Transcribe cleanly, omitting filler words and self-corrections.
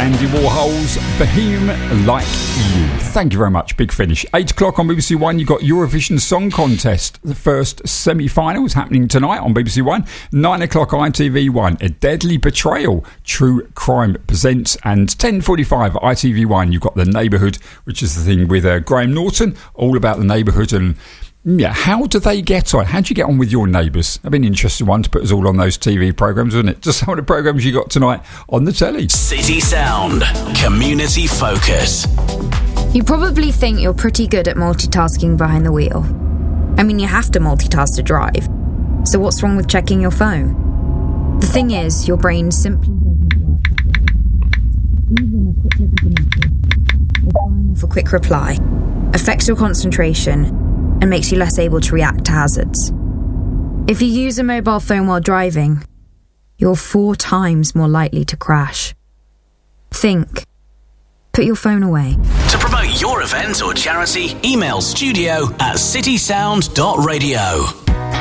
Andy Warhol's Bohème Like You. Thank you very much. Big finish. 8 o'clock on BBC One, you've got Eurovision Song Contest. The first semi-finals happening tonight on BBC One. 9 o'clock ITV1, A Deadly Betrayal, True Crime Presents. And 10:45 ITV1, you've got The Neighbourhood, which is the thing with Graham Norton, all about the neighbourhood and how do they get on? How do you get on with your neighbours? That'd be an interesting one to put us all on those TV programmes, wouldn't it? Just some of the programmes you got tonight on the telly. City Sound, community focus. You probably think you're pretty good at multitasking behind the wheel. I mean, you have to multitask to drive. So what's wrong with checking your phone? The thing is, your brain simply for quick reply affects your concentration and makes you less able to react to hazards. If you use a mobile phone while driving, you're 4 times more likely to crash. Think. Put your phone away. To promote your event or charity, email studio@citysound.radio.